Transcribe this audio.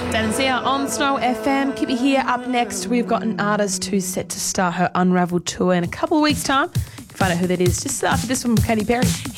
Dan and Zia on Snow FM. Keep it here. Up next, we've got an artist who's set to start her Unraveled tour in a couple of weeks' time. You can find out who that is just after this one from Katy Perry.